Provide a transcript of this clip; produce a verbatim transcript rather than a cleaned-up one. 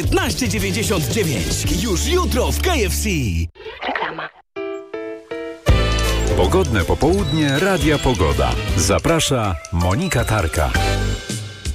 piętnaście dziewięćdziesiąt dziewięć. Już jutro w K F C. Reklama. Pogodne popołudnie Radia Pogoda. Zaprasza Monika Tarka.